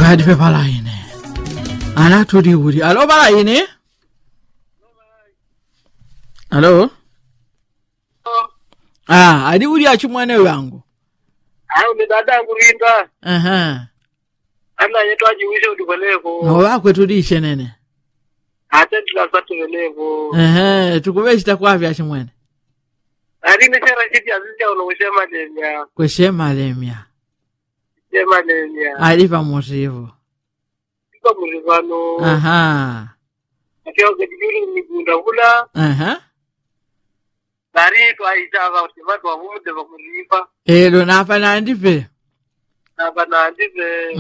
Vadi pe palaine. Ana tudi uri. Alo palaine? Alo? Adi uri achimwane wangu. Ni dada kurinda. Aha. Ana yetu ajiwisha utukoleko. No wakwe tudishe nene. Ate tulasatu veleko. Aha, tukubeshita kwapi achimwane. Ari nishara shiti azisha unoshema lemya. Kweshema lemya. Shema lemya. Alipa musivu. Kwa murivano. Aha. Akiwa gedijuri migunda hula. Aha. Dari tu aitava utimatu wa mude wa muriva. Elo napa nandipe. Napa nandipe.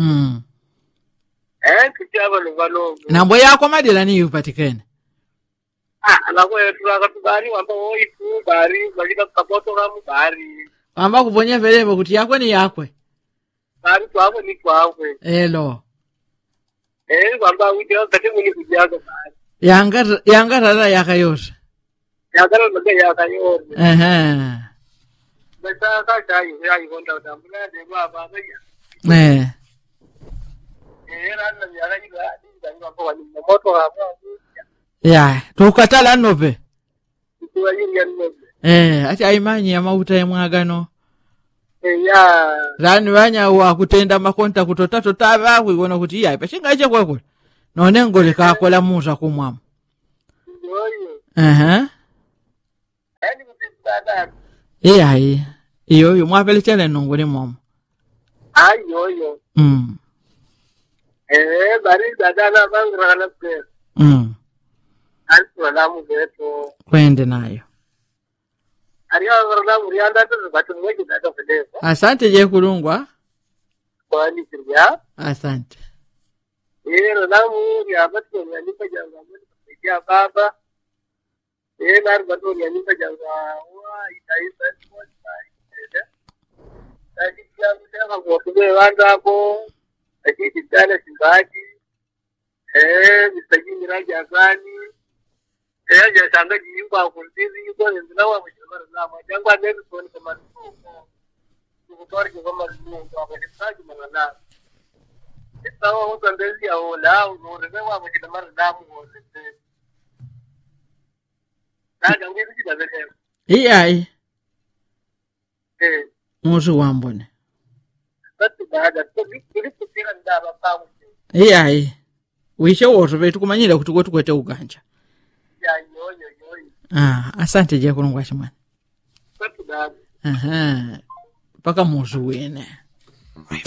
Kuchava luvano. Nambo yako madela ni yupatikene. Alako yetu akatubari wamba oifu bari bagita kapoto kamu bari. Wamba kuponya velevo kuti yakwe ni yakwe. Bari twako ni twakwe. Elo. Wamba witio kati muni kujaga bari. Yanga rara yaka yose. Yagara naga yaka yose. Besa kaka ya igonda utambula de baba ya. Rana yaka yiga wamba wani moto hapo. Ya, tukatala nope. Tuwa yiri ya nope. Ati aimanyi ya mauta ya mwagano. Ya. Rani wanya wakutenda makonta kutotatu taba wigona kuti ya peshinga eche kwekwe. None ngole kakola musa kumwamu. Yoyo. Ani kutisada. Iyo mwapele chele nunguli mwamu. Yoyo. Bari dadana bangra na pesa. Walamu vetu. Kwende nayo. Ariya walamu rianda tu batu mweji dada fedeko. Asante je kulungwa. Kwani kirya. Asante. Walamu ya batu wanipa janga mwani kusikia baba. Nar batu wanipa janga wa itaisa kwa itaisa. Tadi kia msema kwa kuwe wanda hapo. Aki kitana simbaji. Mistajini raja azani. Ya shanga jiimba kundizi yuko nzinawa mshimara nama jangwa nezi kwa kama kutori kama kwa kitaji manana sawa huko ndezi ya ola unorewa mshimara damu wote ndio ngezi kidazeke musu wambone batu baada tulikupira ndaba pamu wishe woto vetu kumanyira kuti kwete uganja. Asante je kulungwa chimwana. Paka muzu wene.